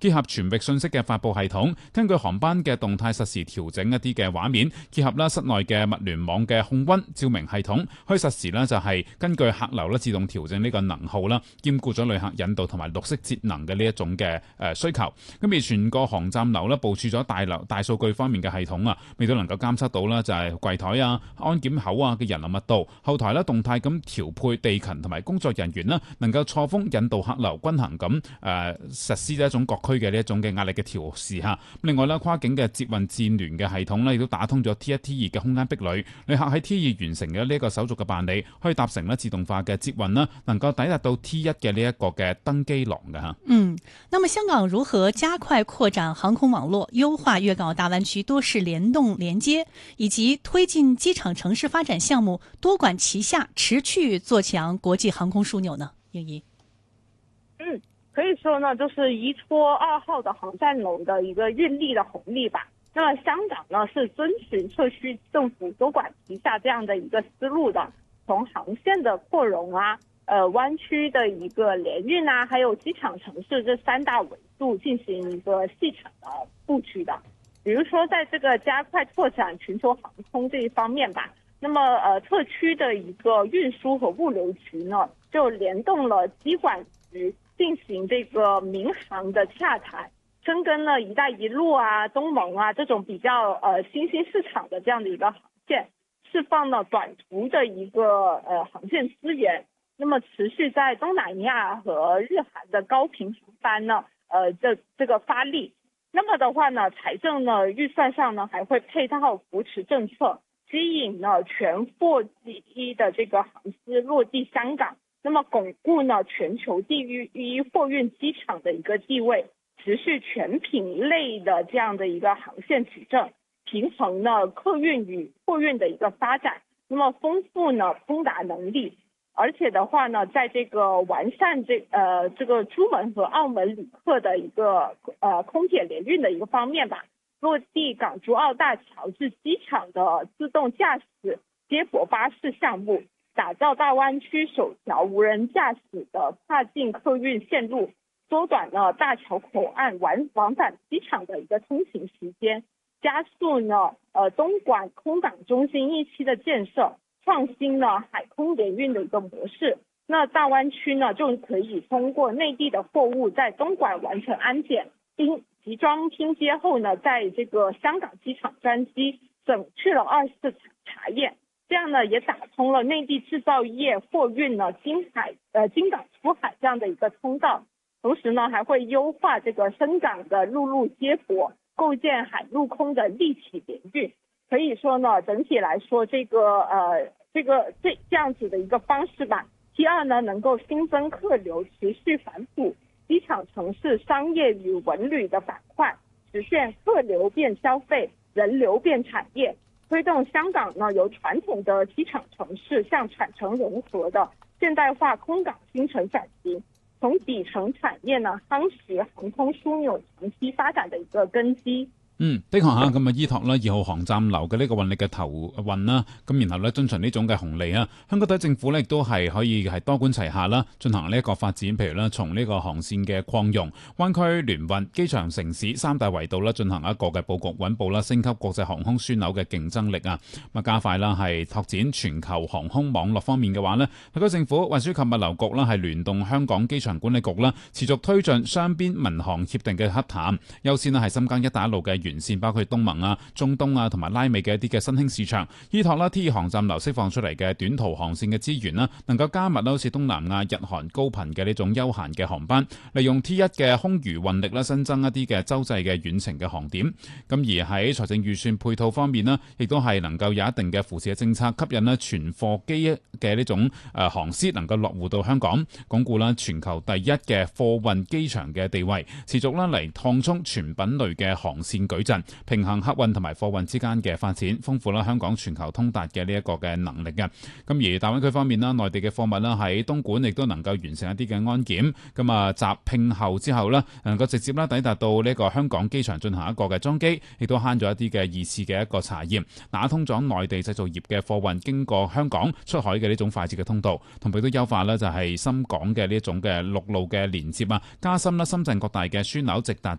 結合全域信息嘅發佈系統，根據航班嘅動態實時調整一啲嘅畫面，結合啦室內嘅物聯網嘅控溫照明系統，可以實時咧就係根據客流咧自動調整呢個能耗啦，兼顧咗旅客引導同埋綠色節能嘅呢一種嘅需求。咁而全個航站樓咧部署咗大數據方面嘅系統啊，亦都能夠監測到啦就係櫃台啊、安檢口啊嘅人流密度，後台咧動態咁調配地勤同埋工作人員啦，能夠錯峰引導客流均衡咁實施一種各區嘅呢一種嘅壓力嘅調試嚇。另外咧跨境嘅捷運戰聯嘅系統咧亦都打通咗 T1、T2 嘅空間壁壘，旅客喺 T2 完成嘅呢一個手續嘅辦理，可以搭乘咧自動化嘅捷運啦，能夠抵達到 T1 嘅呢一個嘅登機廊嘅嚇。 那麼香港如何加快擴展航空網絡，優化粵港澳大灣區多式聯動連接，以及推進機場城市發展項目多管齊下，持續做強國際航空樞紐呢？英儀。 可以說呢，就是依托2號的航站樓的一個運力的紅利吧。那麼香港呢是遵循特區政府多管齊下這樣的一個思路的，從航線的擴容啊，灣區的一個聯運啊，還有機場城市這3大維度進行一個細場的布局的。比如說在這個加快拓展全球航空這一方面吧，那麼特區的一個運輸和物流局呢，就聯動了機管局進行這個民航的洽談，深耕了一帶一路啊、東盟啊這種比較新興市場的這樣的一個航線，釋放了短途的一個航線資源。那麼持續在東南亞和日韓的高頻航班呢，這個發力。那麼的話呢，財政呢預算上呢還會配套扶持政策，吸引呢全貨機的這個航司落地香港。那麼鞏固呢全球第一貨運機場的一個地位，持續全品類的這樣的一個航線取證，平衡呢客運與貨運的一個發展，那麼豐富呢通達能力，而且的話呢，在這個完善這個珠門和澳門旅客的一個空鐵聯運的一個方面吧，落地港珠澳大橋至機場的自動駕駛接駁巴士項目，打造大灣區首條無人駕駛的跨境客運線路，縮短了大橋口岸往返機場的一個通行時間，加速呢東莞空港中心一期的建設，創新了海空聯運的一個模式。那大灣區呢就可以通過內地的貨物在東莞完成安檢，並集裝拼接後呢，在這個香港機場專機省去了24查驗。這樣呢，也打通了內地製造業貨運呢經港出海這樣的一個通道，同時呢，還會優化這個深港的陸路接駁，構建海陸空的立體聯運。可以說呢，整體來說，這樣子的一個方式吧。T2呢，能夠新增客流，持續反哺機場城市商業與文旅的板塊，實現客流變消費，人流變產業。推動香港呢由傳統的機場城市向產城融合的現代化空港新城轉型，從底層產業呢夯實航空樞紐長期發展的一個根基。 的確嚇，咁啊依託啦2號航站樓嘅呢個運力嘅投運啦，咁然後咧遵循呢種嘅紅利啊，香港特區政府咧亦都係可以係多管齊下啦，進行呢一個發展，譬如咧從呢個航線嘅擴容、灣區聯運、機場城市3大維度啦進行一個嘅佈局，穩步啦升級國際航空樞紐嘅競爭力啊，咁加快啦係拓展全球航空網絡方面嘅話呢，特區政府運輸及物流局啦係聯動香港機場管理局啦，持續推進雙邊民航協定嘅洽談，優先啦係深耕一帶一路嘅沿線，包括東盟啊、中東啊同埋拉美嘅一啲嘅新興市場，依託啦 T2 航站樓釋放出嚟嘅短途航線嘅資源啦，能夠加密啦好似東南亞、日韓高頻嘅呢種休閒嘅航班，利用 T1 嘅空餘運力啦，新增一啲嘅洲際嘅遠程嘅航點。咁而喺財政預算配套方面呢，亦都係能夠有一定嘅扶持嘅政策，吸引啦全貨機嘅呢種航司能夠落戶到香港，鞏固啦全球第一嘅貨運機場嘅地位，持續啦嚟擴充全品類嘅航線矩陣，平衡客運同埋貨運之間嘅發展，豐富啦香港全球通達嘅呢一個嘅能力嘅。咁而大灣區方面啦，內地嘅貨物啦喺東莞亦都能夠完成一啲嘅安檢，咁啊集併後之後呢，能夠直接啦抵達到呢個香港機場進行一個嘅裝機，亦都慳咗一啲嘅二次嘅一個查驗，打通咗內地製造業嘅貨運經過香港出海嘅呢種快捷嘅通道，同埋都優化啦就係深港嘅呢一種嘅陸路嘅連接啊，加深啦深圳各大嘅樞紐直達